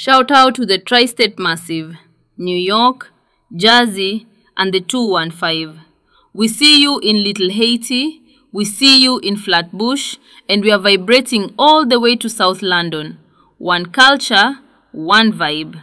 Shout out to the Tri-State Massive, New York, Jersey, and the 215. We see you in Little Haiti, we see you in Flatbush, and we are vibrating all the way to South London. One culture, one vibe.